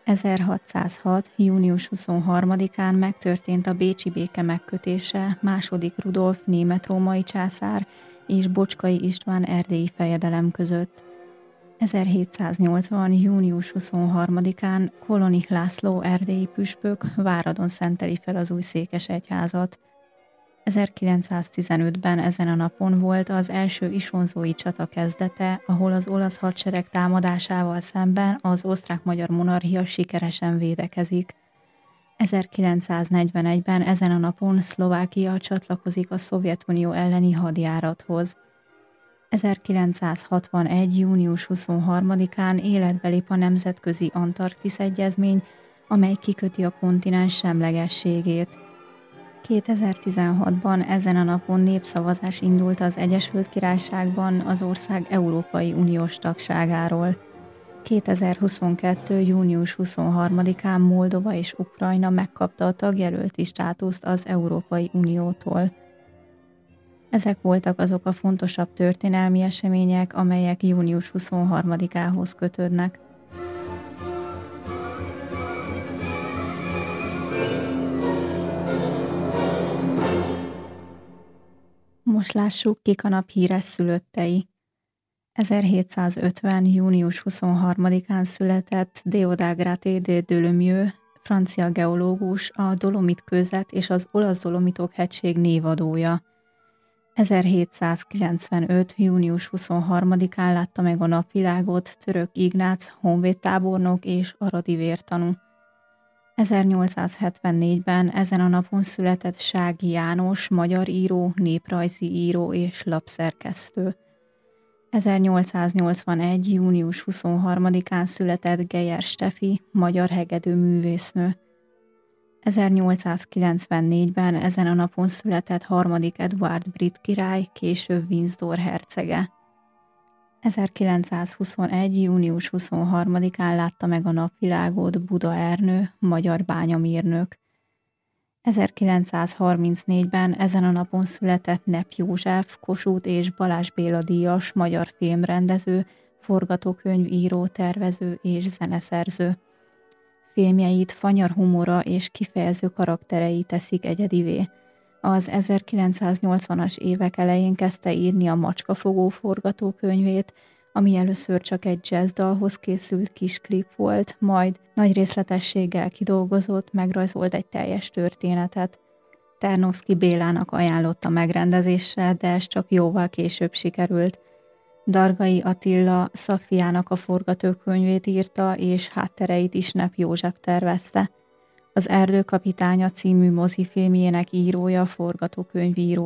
1606. június 23-án megtörtént a bécsi béke megkötése II. Rudolf német-római császár és Bocskai István erdélyi fejedelem között. 1780. június 23-án Kolonik László erdélyi püspök Váradon szenteli fel az új székesegyházat. 1915-ben ezen a napon volt az első isonzói csata kezdete, ahol az olasz hadsereg támadásával szemben az osztrák-magyar monarchia sikeresen védekezik. 1941-ben ezen a napon Szlovákia csatlakozik a Szovjetunió elleni hadjárathoz. 1961. június 23-án életbe lép a Nemzetközi Antarktisz Egyezmény, amely kiköti a kontinens semlegességét. 2016-ban ezen a napon népszavazás indult az Egyesült Királyságban az ország Európai Uniós tagságáról. 2022. június 23-án Moldova és Ukrajna megkapta a tagjelölti státuszt az Európai Uniótól. Ezek voltak azok a fontosabb történelmi események, amelyek június 23-ához kötődnek. Most lássuk, kik a nap híres szülöttei. 1750. június 23-án született Déodat Graté de Dolomieu, francia geológus, a Dolomit-kőzet és az Olasz-Dolomitok hegység névadója. 1795. június 23-án látta meg a napvilágot Török Ignác, honvédtábornok és aradi vértanú. 1874-ben ezen a napon született Sági János, magyar író, néprajzi író és lapszerkesztő. 1881. június 23-án született Geyer Stefi, magyar hegedűművésznő. 1894-ben ezen a napon született harmadik Eduárd brit király, később Windsor hercege. 1921. június 23-án látta meg a napvilágot Buda Ernő, magyar bányamérnök. 1934-ben ezen a napon született Nepp József, Kossuth és Balázs Béla díjas, magyar filmrendező, forgatókönyvíró, tervező és zeneszerző. Filmjeit fanyar humora és kifejező karakterei teszik egyedivé. Az 1980-as évek elején kezdte írni a Macskafogó forgatókönyvét, ami először csak egy jazzdalhoz készült kis klip volt, majd nagy részletességgel kidolgozott, megrajzolt egy teljes történetet. Ternovszky Bélának ajánlotta megrendezésre, de ez csak jóval később sikerült. Dargai Attila Szafiának a forgatókönyvét írta, és háttereit is Nepp József tervezte. Az Erdő kapitánya című mozifilmjének írója, forgatókönyvíró